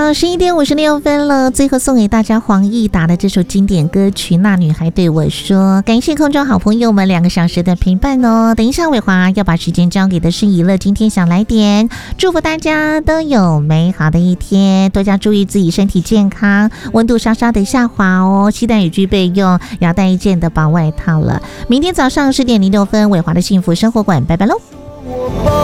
上11:56了，最后送给大家黄义达的这首经典歌曲《那女孩对我说》。感谢空中好朋友们2个小时的陪伴哦。等一下伟华要把时间交给的是怡乐，今天想来点，祝福大家都有美好的一天，多加注意自己身体健康，温度稍稍的下滑哦，携带雨具备用，要带一件的薄外套了。明天早上10:06，伟华的幸福生活馆，拜拜喽。